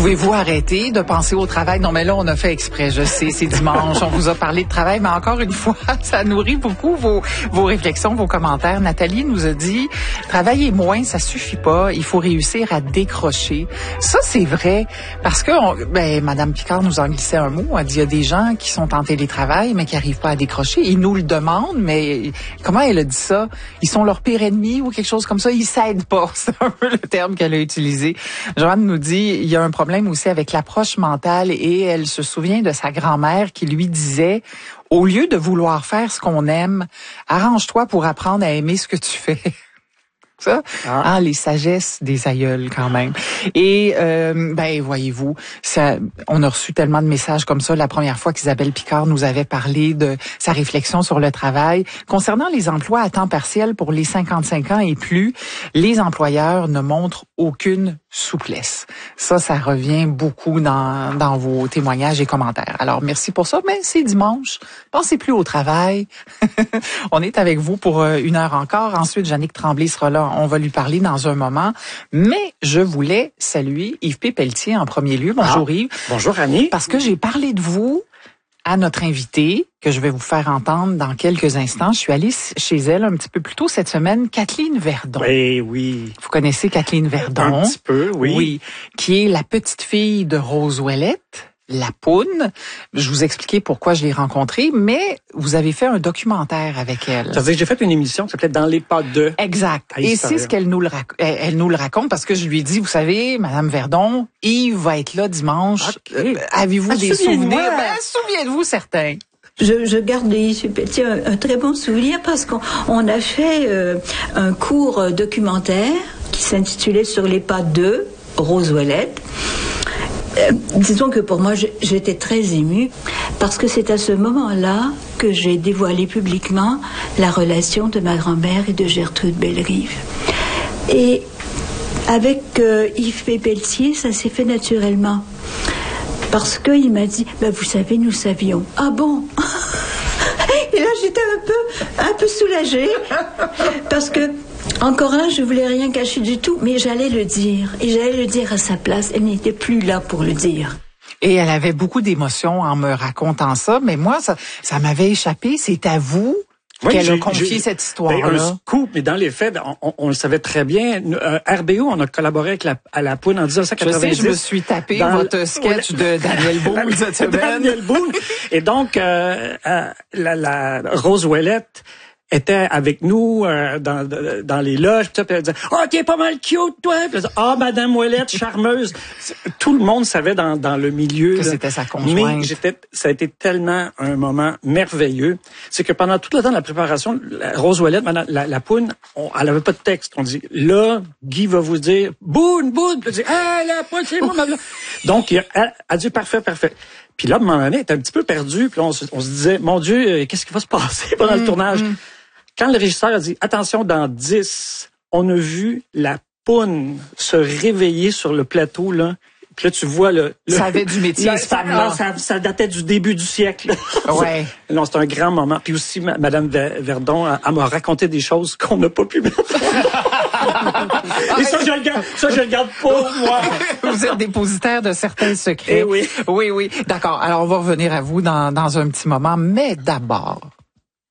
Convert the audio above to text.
Pouvez-vous arrêter de penser au travail? Non, mais là, on a fait exprès, je sais, c'est dimanche, on vous a parlé de travail, mais encore une fois, ça nourrit beaucoup vos réflexions, vos commentaires. Nathalie nous a dit, travailler moins, ça suffit pas, il faut réussir à décrocher. Ça, c'est vrai, parce que, Madame Picard nous en glissait un mot, elle dit, il y a des gens qui sont en télétravail, mais qui arrivent pas à décrocher. Ils nous le demandent, mais comment elle a dit ça? Ils sont leur pire ennemi ou quelque chose comme ça, ils s'aident pas. C'est un peu le terme qu'elle a utilisé. Joanne nous dit, il y a un problème aussi avec l'approche mentale et elle se souvient de sa grand-mère qui lui disait, au lieu de vouloir faire ce qu'on aime, arrange-toi pour apprendre à aimer ce que tu fais. Ça, les sagesses des aïeuls quand même. Et voyez-vous, ça, on a reçu tellement de messages comme ça la première fois qu'Isabelle Picard nous avait parlé de sa réflexion sur le travail concernant les emplois à temps partiel pour les 55 ans et plus. Les employeurs ne montrent aucune souplesse. Ça revient beaucoup dans vos témoignages et commentaires. Alors merci pour ça, mais c'est dimanche. Pensez plus au travail. On est avec vous pour 1 heure encore. Ensuite, Jannick Tremblay sera là. On va lui parler dans un moment. Mais je voulais saluer Yves P. Pelletier en premier lieu. Bonjour Yves. Bonjour Annie. Parce que j'ai parlé de vous à notre invitée, que je vais vous faire entendre dans quelques instants. Je suis allée chez elle un petit peu plus tôt cette semaine, Kathleen Verdon. Oui. Vous connaissez Kathleen Verdon? Un petit peu, oui. Oui, qui est la petite fille de Rose Ouellette, la Poune. Je vous expliquais pourquoi je l'ai rencontrée, mais vous avez fait un documentaire avec elle. Ça veut dire que j'ai fait une émission qui s'appelait Dans les pas de. Exact. Et c'est ce qu'elle nous le raconte parce que je lui ai dit, vous savez, Madame Verdon, Yves va être là dimanche. Okay. Avez-vous des souvenirs? Souvenez-vous certains. Je garde de Yves Pelletier un très bon souvenir parce qu'on a fait un court documentaire qui s'intitulait Sur les pas de Rose Ouellette. Disons que pour moi, j'étais très émue parce que c'est à ce moment-là que j'ai dévoilé publiquement la relation de ma grand-mère et de Gertrude Bellerive. Et avec Yves P. Pelletier, ça s'est fait naturellement. Parce qu'il m'a dit, vous savez, nous savions. Ah bon? Et là, j'étais un peu soulagée. Parce que, encore je voulais rien cacher du tout, mais j'allais le dire. Et j'allais le dire à sa place. Elle n'était plus là pour le dire. Et elle avait beaucoup d'émotions en me racontant ça, mais moi, ça m'avait échappé. C'est à vous qu'elle a confié cette histoire-là. Un scoop, mais dans les faits, on le savait très bien. RBO, on a collaboré avec la Poune en 1990. Je sais, je me suis tapé votre sketch de Daniel Boone cette semaine. Daniel Boone. Et donc, la Rose Ouellette était avec nous dans les loges, puis elle disait, t'es pas mal cute, toi. Puis elle disait, Madame Ouellette, charmeuse. Tout le monde savait dans le milieu que c'était sa conjointe. Mais ça a été tellement un moment merveilleux. C'est que pendant tout le temps de la préparation, Rose Ouellette, la Poune, elle avait pas de texte. On dit, là, Guy va vous dire, Boone. Puis elle dit, la Poune, c'est moi, Donc, elle a dit, parfait. Puis là, à un moment donné, elle était un petit peu perdue. Puis là, on se disait, mon Dieu, qu'est-ce qui va se passer pendant le tournage? Quand le régisseur a dit, attention, dans 10, on a vu la Poune se réveiller sur le plateau, là. Puis là, tu vois ça avait du métier, ça datait du début du siècle. Ouais. Non, c'est un grand moment. Puis aussi, Madame Verdon, elle m'a raconté des choses qu'on n'a pas pu mettre. Et ça, je le garde pour moi. Vous êtes dépositaire de certains secrets. Eh oui. Oui. D'accord. Alors, on va revenir à vous dans un petit moment. Mais d'abord,